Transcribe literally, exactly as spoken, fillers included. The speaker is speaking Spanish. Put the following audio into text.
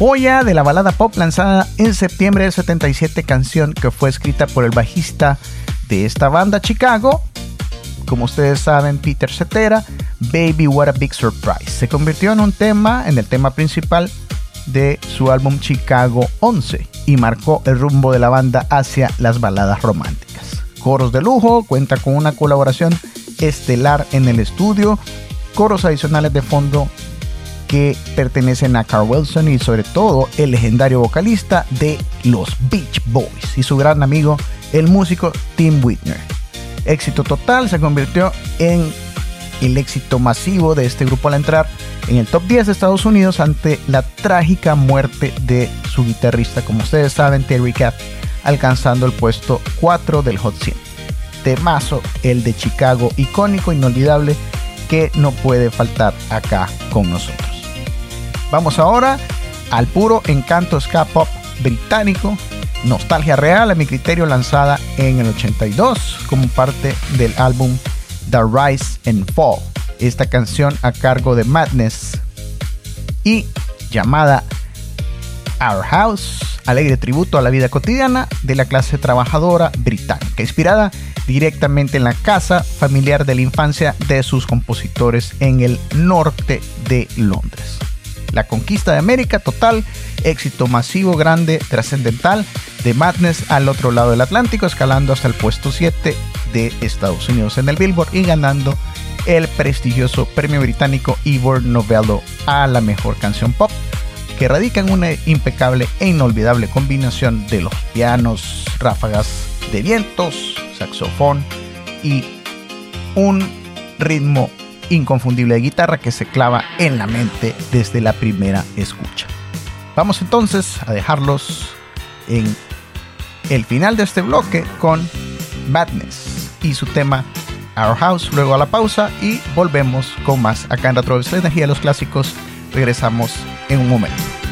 joya de la balada pop lanzada en septiembre del setenta y siete, canción que fue escrita por el bajista de esta banda Chicago, como ustedes saben, Peter Cetera. Baby What a Big Surprise se convirtió en un tema, en el tema principal de su álbum Chicago once y marcó el rumbo de la banda hacia las baladas románticas. Coros de lujo, cuenta con una colaboración estelar en el estudio, coros adicionales de fondo que pertenecen a Carl Wilson y sobre todo el legendario vocalista de los Beach Boys y su gran amigo, el músico Tim Whitner. Éxito total, se convirtió en el éxito masivo de este grupo al entrar en el top diez de Estados Unidos ante la trágica muerte de su guitarrista, como ustedes saben, Terry Kath, alcanzando el puesto cuatro del Hot cien. Temazo, el de Chicago, icónico, inolvidable, que no puede faltar acá con nosotros. Vamos ahora al puro encanto ska pop británico, nostalgia real a mi criterio, lanzada en el ochenta y dos como parte del álbum The Rise and Fall. Esta canción a cargo de Madness y llamada Our House, alegre tributo a la vida cotidiana de la clase trabajadora británica, inspirada directamente en la casa familiar de la infancia de sus compositores en el norte de Londres. La conquista de América total, éxito masivo, grande, trascendental de Madness al otro lado del Atlántico, escalando hasta el puesto siete de Estados Unidos en el Billboard y ganando el prestigioso premio británico Ivor Novello a la mejor canción pop, que radica en una impecable e inolvidable combinación de los pianos, ráfagas de vientos, saxofón y un ritmo inconfundible de guitarra que se clava en la mente desde la primera escucha. Vamos entonces a dejarlos en el final de este bloque con Madness y su tema Our House, luego a la pausa y volvemos con más acá en Retro Energía de los Clásicos. Regresamos en un momento.